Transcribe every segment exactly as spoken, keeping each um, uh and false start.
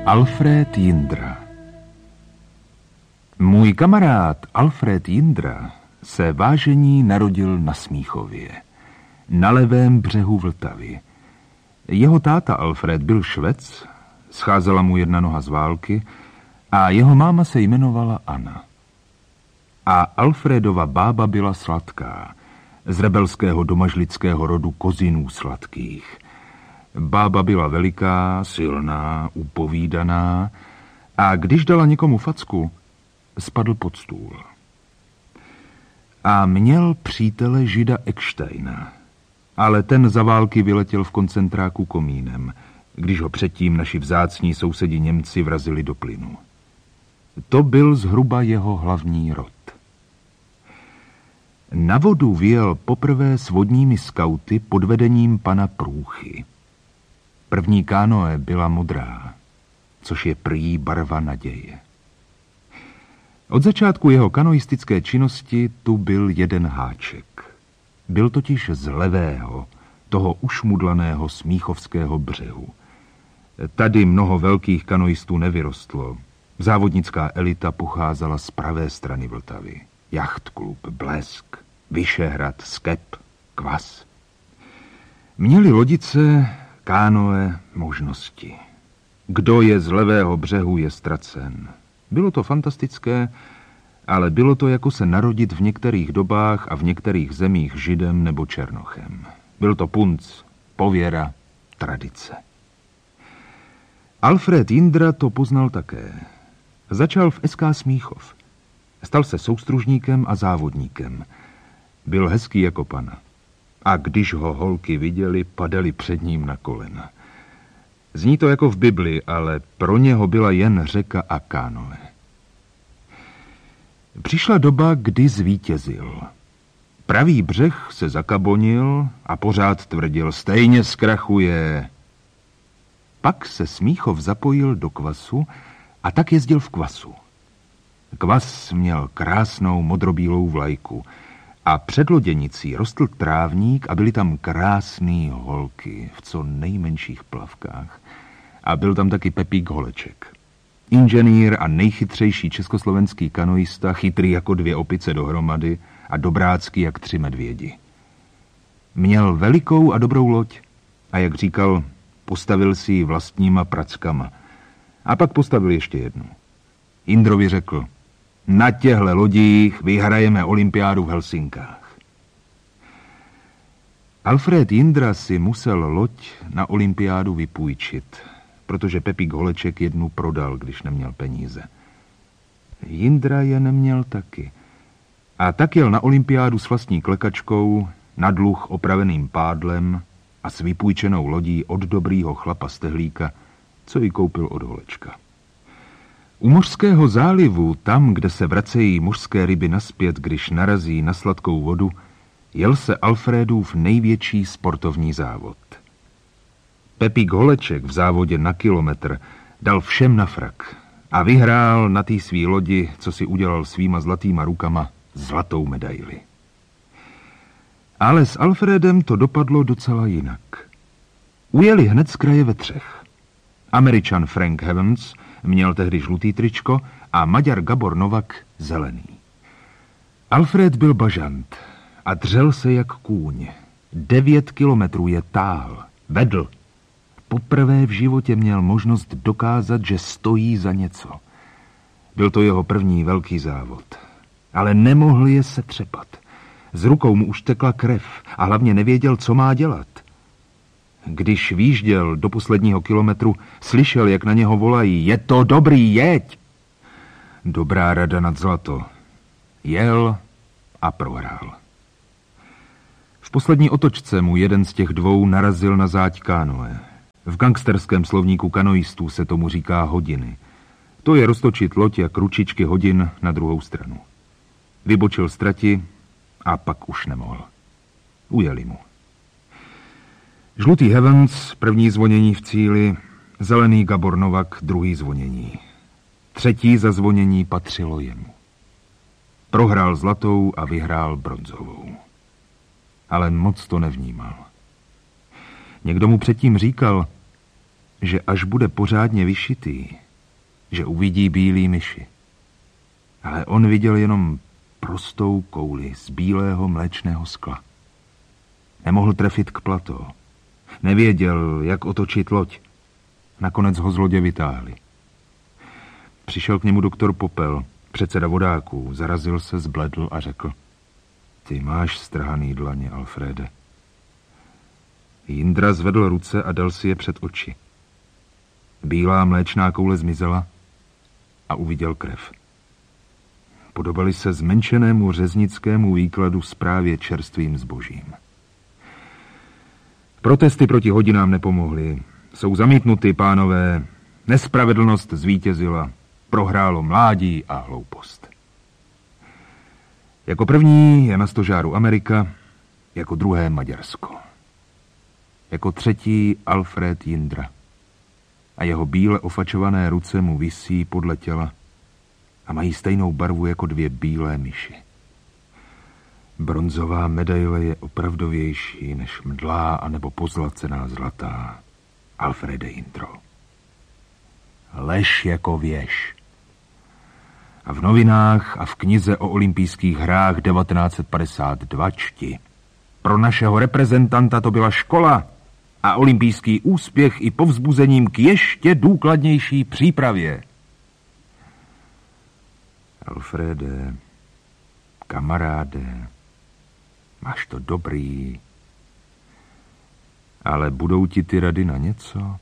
Alfred Jindra. Můj kamarád Alfred Jindra se vážení narodil na Smíchově, na levém břehu Vltavy. Jeho táta Alfred byl Švec, scházela mu jedna noha z války a jeho máma se jmenovala Anna. A Alfredova bába byla sladká, z rebelského domažlického rodu Kozinů sladkých. Bába byla veliká, silná, upovídaná a když dala někomu facku, spadl pod stůl. A měl přítele žida Ecksteina, ale ten za války vyletěl v koncentráku komínem, když ho předtím naši vzácní sousedi Němci vrazili do plynu. To byl zhruba jeho hlavní rod. Na vodu vyjel poprvé s vodními skauty pod vedením pana Průchy. První kánoe byla modrá, což je prý barva naděje. Od začátku jeho kanoistické činnosti tu byl jeden háček. Byl totiž z levého, toho ušmudlaného smíchovského břehu. Tady mnoho velkých kanoistů nevyrostlo. Závodnická elita pocházela z pravé strany Vltavy. Jachtklub, Blesk, Vyšehrad, Skep, Kvas. Měli lodice, kánoe, možnosti. Kdo je z levého břehu, je ztracen. Bylo to fantastické, ale bylo to jako se narodit v některých dobách a v některých zemích židem nebo černochem. Byl to punc, pověra, tradice. Alfred Jindra to poznal také. Začal v S K Smíchov. Stal se soustružníkem a závodníkem. Byl hezký jako pana. A když ho holky viděli, padali před ním na kolena. Zní to jako v Bibli, ale pro něho byla jen řeka a kánoe. Přišla doba, kdy zvítězil. Pravý břeh se zakabonil a pořád tvrdil, stejně zkrachuje. Pak se Smíchov zapojil do Kvasu a tak jezdil v Kvasu. Kvas měl krásnou modrobílou vlajku a před loděnicí rostl trávník a byly tam krásný holky v co nejmenších plavkách. A byl tam taky Pepík Holeček. Inženýr a nejchytřejší československý kanoista, chytrý jako dvě opice dohromady a dobrácký jak tři medvědi. Měl velikou a dobrou loď a jak říkal, postavil si ji vlastníma prackama. A pak postavil ještě jednu. Jindrovi řekl, na těchto lodích vyhrajeme olympiádu v Helsinkách. Alfred Jindra si musel loď na olympiádu vypůjčit, protože Pepík Holeček jednu prodal, když neměl peníze. Jindra je neměl taky. A tak jel na olympiádu s vlastní klekačkou, na dluh opraveným pádlem a s vypůjčenou lodí od dobrýho chlapa Stehlíka, co ji koupil od Holečka. U Mořského zálivu, tam, kde se vracejí mořské ryby naspět, když narazí na sladkou vodu, jel se Alfredův největší sportovní závod. Pepík Holeček v závodě na kilometr dal všem na frak a vyhrál na té svý lodi, co si udělal svýma zlatýma rukama, zlatou medaili. Ale s Alfredem to dopadlo docela jinak. Ujeli hned z kraje ve třech. Američan Frank Heavens měl tehdy žlutý tričko a Maďar Gabor Novak zelený. Alfred byl bažant a dřel se jak kůň. Devět kilometrů je táhl, vedl. Poprvé v životě měl možnost dokázat, že stojí za něco. Byl to jeho první velký závod. Ale nemohl je setřepat. Z rukou mu už tekla krev a hlavně nevěděl, co má dělat. Když výjížděl do posledního kilometru, slyšel, jak na něho volají, je to dobrý, jeď! Dobrá rada nad zlato. Jel a prohrál. V poslední otočce mu jeden z těch dvou narazil na záď kánoe. V gangsterském slovníku kanoistů se tomu říká hodiny. To je roztočit loď jak ručičky hodin na druhou stranu. Vybočil z trati a pak už nemohl. Ujeli mu. Žlutý Heavens, první zvonění v cíli, zelený Gabor Novak, druhý zvonění. Třetí zazvonění patřilo jemu. Prohrál zlatou a vyhrál bronzovou. Ale moc to nevnímal. Někdo mu předtím říkal, že až bude pořádně vyšitý, že uvidí bílý myši. Ale on viděl jenom prostou kouli z bílého mléčného skla. Nemohl trefit k plató. Nevěděl, jak otočit loď. Nakonec ho z lodě vytáhli. Přišel k němu doktor Popel, předseda vodáků, zarazil se, zbledl a řekl: Ty máš strhaný dlaně, Alfrede. Jindra zvedl ruce a dal si je před oči. Bílá mléčná koule zmizela a uviděl krev. Podobali se zmenšenému řeznickému výkladu zprávě čerstvým zbožím. Protesty proti hodinám nepomohly. Jsou zamítnuty, pánové. Nespravedlnost zvítězila. Prohrálo mládí a hloupost. Jako první je na stožáru Amerika, jako druhé Maďarsko. Jako třetí Alfred Jindra. A jeho bíle ofačované ruce mu visí podle těla a mají stejnou barvu jako dvě bílé myši. Bronzová medaile je opravdovější než mdlá anebo pozlacená zlatá. Alfrede Jindro. Lež jako věž. A v novinách a v knize o olympijských hrách devatenáct set padesát dva čti. Pro našeho reprezentanta to byla škola a olympijský úspěch i povzbuzením k ještě důkladnější přípravě. Alfrede, kamaráde, máš to dobrý, ale budou ti ty rady na něco?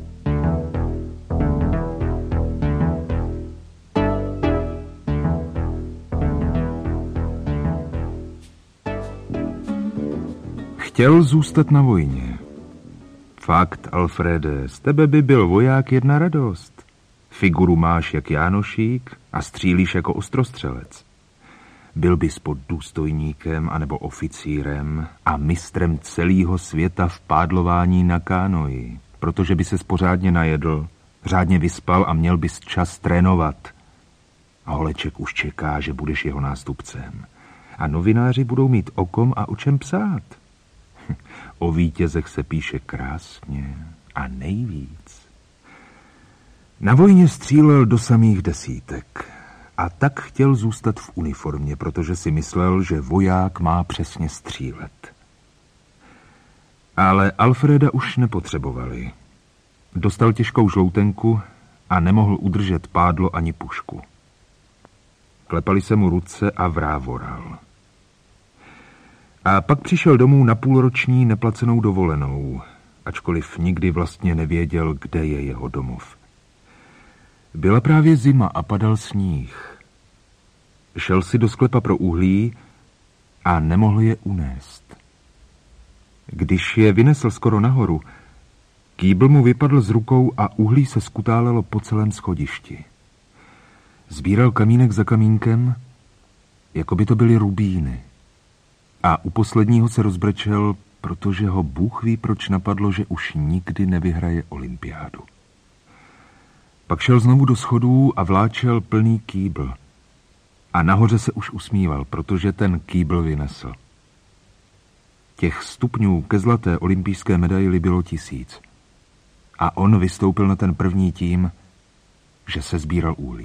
Chtěl zůstat na vojně. Fakt, Alfrede, z tebe by byl voják jedna radost. Figuru máš jak Jánošík a střílíš jako ostrostřelec. Byl bys pod důstojníkem anebo oficírem a mistrem celého světa v pádlování na kánoji, protože by ses pořádně najedl, řádně vyspal a měl bys čas trénovat. A Holeček už čeká, že budeš jeho nástupcem. A novináři budou mít o kom a o čem psát. O vítězech se píše krásně a nejvíc. Na vojně střílel do samých desítek a tak chtěl zůstat v uniformě, protože si myslel, že voják má přesně střílet. Ale Alfreda už nepotřebovali. Dostal těžkou žloutenku a nemohl udržet pádlo ani pušku. Klepali se mu ruce a vrávoral. A pak přišel domů na půlroční neplacenou dovolenou, ačkoliv nikdy vlastně nevěděl, kde je jeho domov. Byla právě zima a padal sníh. Šel si do sklepa pro uhlí a nemohl je unést. Když je vynesl skoro nahoru, kýbl mu vypadl z rukou a uhlí se skutálelo po celém schodišti. Sbíral kamínek za kamínkem, jako by to byly rubíny. A u posledního se rozbrečel, protože ho Bůh ví, proč napadlo, že už nikdy nevyhraje olympiádu. Pak šel znovu do schodů a vláčel plný kýbl. A nahoře se už usmíval, protože ten kýbl vynesl. Těch stupňů ke zlaté olympijské medaili bylo tisíc. A on vystoupil na ten první tím, že se sbíral uhlí.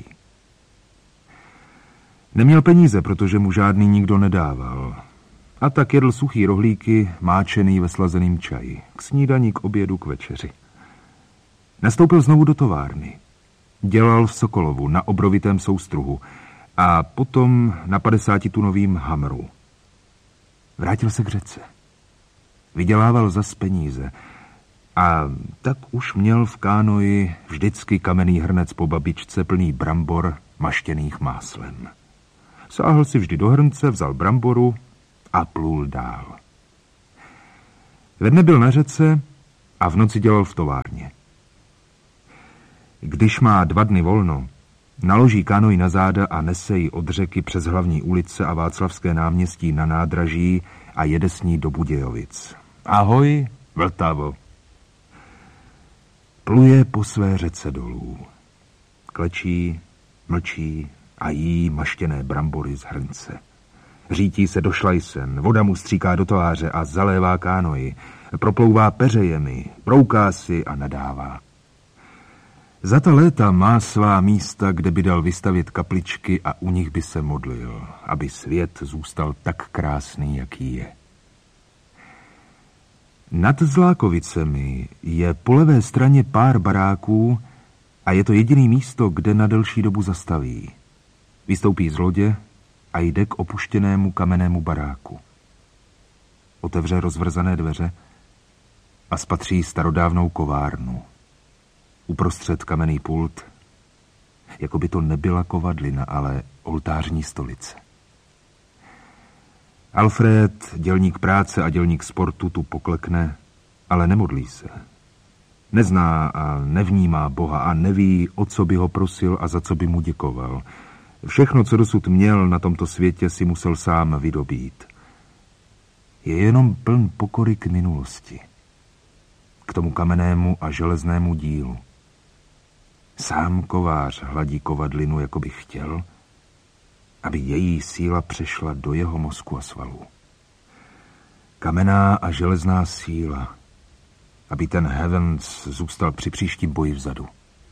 Neměl peníze, protože mu žádný nikdo nedával. A tak jedl suchý rohlíky, máčený ve slazeným čaji. K snídani, k obědu, k večeři. Nastoupil znovu do továrny. Dělal v Sokolovu na obrovitém soustruhu a potom na padesátitunovým hamru. Vrátil se k řece. Vydělával zas peníze a tak už měl v kánoji vždycky kamenný hrnec po babičce plný brambor maštěných máslem. Sáhl si vždy do hrnce, vzal bramboru a plul dál. Ve dne byl na řece a v noci dělal v továrně. Když má dva dny volno, naloží kánoj na záda a nese ji od řeky přes hlavní ulice a Václavské náměstí na nádraží a jede s ní do Budějovic. Ahoj, Vltavo. Pluje po své řece dolů. Klečí, mlčí a jí maštěné brambory z hrnce. Řítí se do šlajsen, voda mu stříká do tváře a zalévá kánoji, proplouvá peřejemi, brouká si a nadává. Za ta léta má svá místa, kde by dal vystavět kapličky a u nich by se modlil, aby svět zůstal tak krásný, jaký je. Nad Zlákovicemi je po levé straně pár baráků a je to jediné místo, kde na delší dobu zastaví. Vystoupí z lodě a jde k opuštěnému kamennému baráku. Otevře rozvrzané dveře a spatří starodávnou kovárnu. Uprostřed kamenný pult, jako by to nebyla kovadlina, ale oltářní stolice. Alfred, dělník práce a dělník sportu, tu poklekne, ale nemodlí se. Nezná a nevnímá Boha a neví, o co by ho prosil a za co by mu děkoval. Všechno, co dosud měl na tomto světě, si musel sám vydobít. Je jenom pln pokory k minulosti, k tomu kamennému a železnému dílu. Sám kovář hladí kovadlinu, jako by chtěl, aby její síla přešla do jeho mozku a svalů. Kamenná a železná síla, aby ten Heavens zůstal při příštím boji vzadu.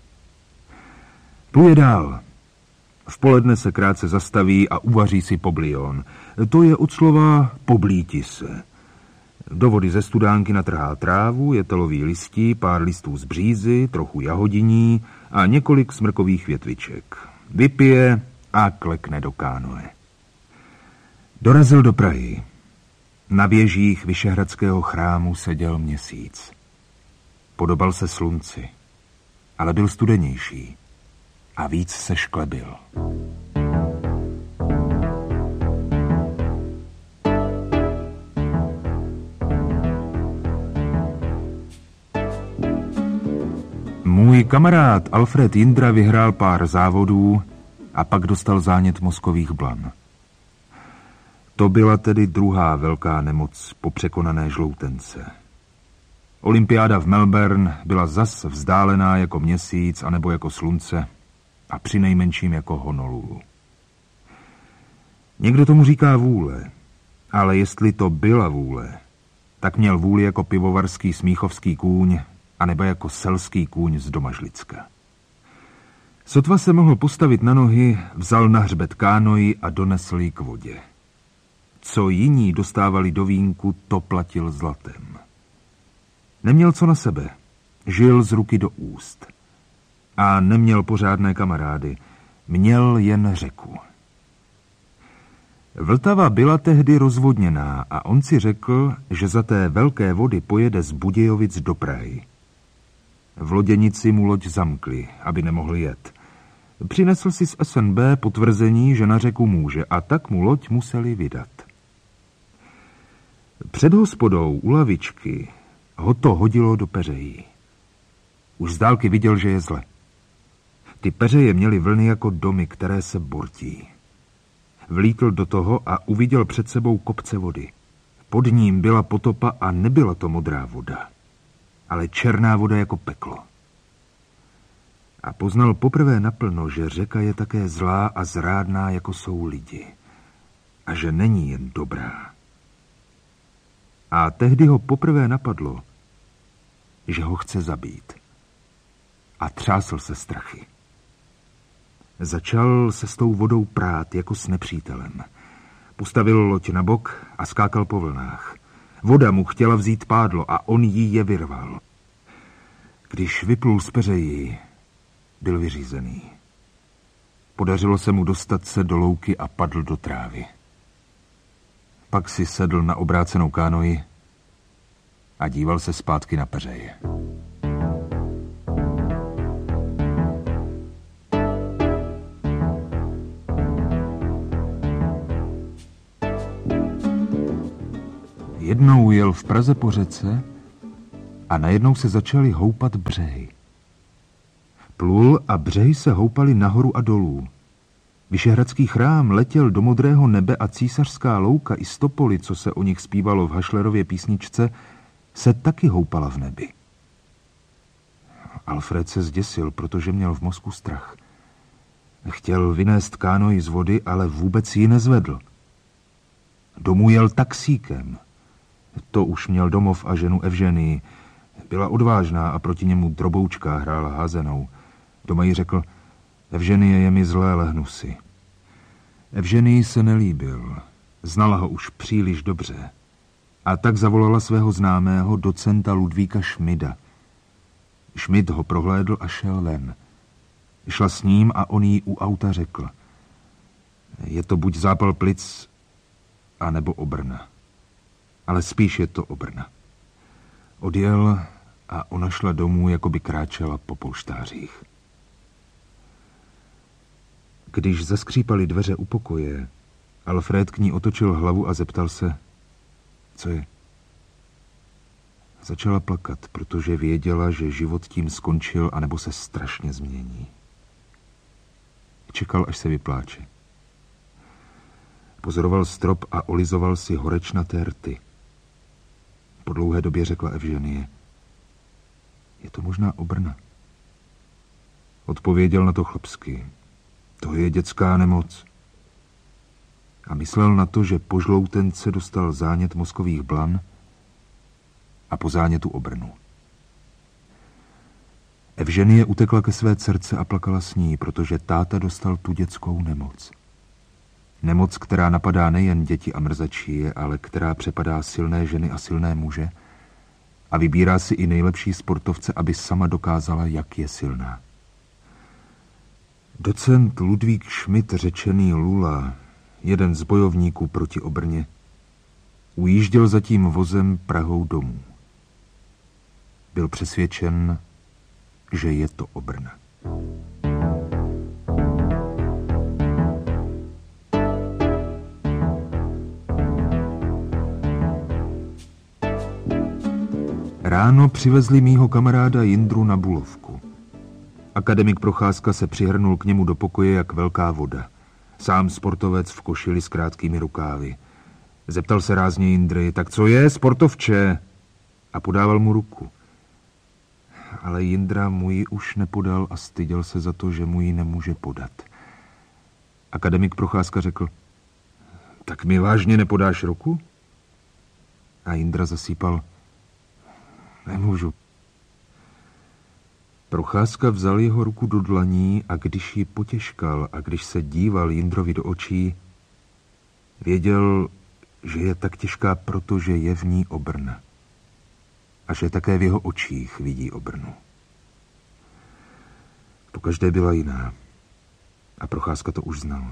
Pluje dál. V poledne se krátce zastaví a uvaří si poblion. To je od slova poblíti se. Do vody ze studánky natrhá trávu, jetelový listí, pár listů z břízy, trochu jahodiní a několik smrkových větviček. Vypije a klekne do kánoe. Dorazil do Prahy. Na věžích Vyšehradského chrámu seděl měsíc. Podobal se slunci, ale byl studenější a víc se šklebil. Můj kamarád Alfred Jindra vyhrál pár závodů a pak dostal zánět mozkových blan. To byla tedy druhá velká nemoc po překonané žloutence. Olympiáda v Melbourne byla zas vzdálená jako měsíc anebo jako slunce a přinejmenším jako Honolulu. Někdo tomu říká vůle, ale jestli to byla vůle, tak měl vůli jako pivovarský smíchovský kůň anebo jako selský kůň z Domažlicka. Sotva se mohl postavit na nohy, vzal na hřbet kánoji a donesl ji k vodě. Co jiní dostávali do vínku, to platil zlatem. Neměl co na sebe, žil z ruky do úst. A neměl pořádné kamarády, měl jen řeku. Vltava byla tehdy rozvodněná a on si řekl, že za té velké vody pojede z Budějovic do Prahy. V loděnici mu loď zamkli, aby nemohl jet. Přinesl si z S N B potvrzení, že na řeku může, a tak mu loď museli vydat. Před hospodou u lavičky ho to hodilo do peřejí. Už z dálky viděl, že je zle. Ty peřeje měly vlny jako domy, které se bortí. Vlítl do toho a uviděl před sebou kopce vody. Pod ním byla potopa a nebyla to modrá voda, ale černá voda jako peklo. A poznal poprvé naplno, že řeka je také zlá a zrádná, jako jsou lidi. A že není jen dobrá. A tehdy ho poprvé napadlo, že ho chce zabít. A třásl se strachy. Začal se s tou vodou prát jako s nepřítelem. Postavil loď na bok a skákal po vlnách. Voda mu chtěla vzít pádlo a on jí je vyrval. Když vyplul z peřejí, byl vyřízený. Podařilo se mu dostat se do louky a padl do trávy. Pak si sedl na obrácenou kánoji a díval se zpátky na peřeje. Jednou jel v Praze po řece a najednou se začaly houpat břehy. Plul a břehy se houpaly nahoru a dolů. Vyšehradský chrám letěl do modrého nebe a císařská louka i stopoly, co se o nich zpívalo v Hašlerově písničce, se taky houpala v nebi. Alfred se zděsil, protože měl v mozku strach. Chtěl vynést kánoi z vody, ale vůbec ji nezvedl. Domů jel taxíkem. To už měl domov a ženu Evženii. Byla odvážná a proti němu droboučka hrála házenou. Doma jí řekl, Evženie, je mi zlé, lehnu si. Evženii se nelíbil. Znala ho už příliš dobře. A tak zavolala svého známého docenta Ludvíka Šmida. Šmid ho prohlédl a šel ven. Šla s ním a on jí u auta řekl. Je to buď zápal plic, anebo obrna. Ale spíš je to obrna. Odjel a ona šla domů, jako by kráčela po polštářích. Když zaskřípaly dveře u pokoje, Alfred k ní otočil hlavu a zeptal se, co je. Začala plakat, protože věděla, že život tím skončil, anebo se strašně změní. Čekal, až se vypláče. Pozoroval strop a olizoval si horečnaté rty. Po dlouhé době řekla Evženie, je to možná obrna. Odpověděl na to chlapsky, to je dětská nemoc. A myslel na to, že po žloutence dostal zánět mozkových blan a po zánětu obrnu. Evženie utekla ke své dcerce a plakala s ní, protože táta dostal tu dětskou nemoc. Nemoc, která napadá nejen děti a mrzačíje, ale která přepadá silné ženy a silné muže a vybírá si i nejlepší sportovce, aby sama dokázala, jak je silná. Docent Ludvík Šmid, řečený Lula, jeden z bojovníků proti obrně, ujížděl za tím vozem Prahou domů. Byl přesvědčen, že je to obrna. Ráno přivezli mýho kamaráda Jindru na Bulovku. Akademik Procházka se přihrnul k němu do pokoje jak velká voda. Sám sportovec v košili s krátkými rukávy. Zeptal se rázně Jindry, tak co je, sportovče? A podával mu ruku. Ale Jindra mu ji už nepodal a styděl se za to, že mu ji nemůže podat. Akademik Procházka řekl, tak mi vážně nepodáš ruku? A Jindra zasýpal, nemůžu. Procházka vzal jeho ruku do dlaní a když ji potěžkal a když se díval Jindrovi do očí, věděl, že je tak těžká, protože je v ní obrna. A že také v jeho očích vidí obrnu. Pokaždé byla jiná. A Procházka to už znal.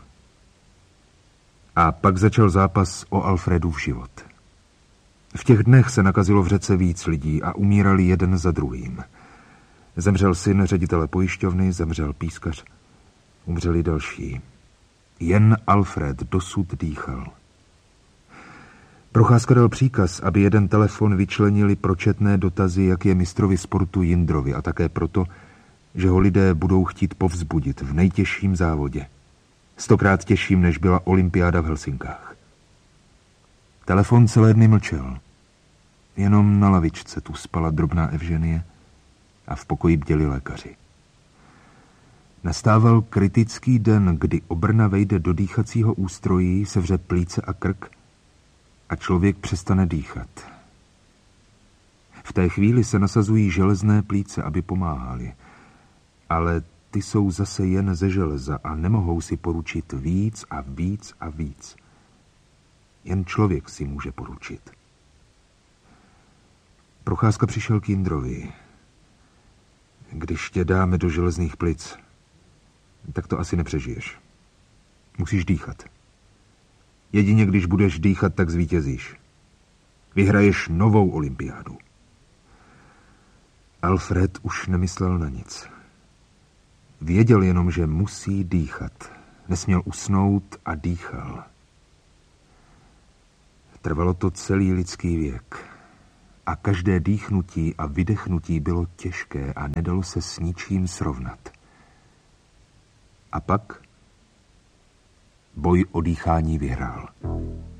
A pak začal zápas o Alfredův život. V těch dnech se nakazilo v řece víc lidí a umírali jeden za druhým. Zemřel syn ředitele pojišťovny, zemřel pískař. Umřeli další. Jen Alfred dosud dýchal. Procházka dal příkaz, aby jeden telefon vyčlenili pro četné dotazy, jak je mistrovi sportu Jindrovi a také proto, že ho lidé budou chtít povzbudit v nejtěžším závodě. Stokrát těžším, než byla olympiáda v Helsinkách. Telefon celé dny mlčel. Jenom na lavičce tu spala drobná Evženie a v pokoji bděli lékaři. Nastával kritický den, kdy obrna vejde do dýchacího ústrojí, sevře plíce a krk a člověk přestane dýchat. V té chvíli se nasazují železné plíce, aby pomáhali, ale ty jsou zase jen ze železa a nemohou si poručit víc a víc a víc. Jen člověk si může poručit. Procházka přišel k Jindrovi. Když tě dáme do železných plic, tak to asi nepřežiješ. Musíš dýchat. Jedině když budeš dýchat, tak zvítězíš. Vyhraješ novou olympiádu. Alfred už nemyslel na nic. Věděl jenom, že musí dýchat. Nesměl usnout a dýchal. Trvalo to celý lidský věk. A každé dýchnutí a vydechnutí bylo těžké a nedalo se s ničím srovnat. A pak boj o dýchání vyhrál.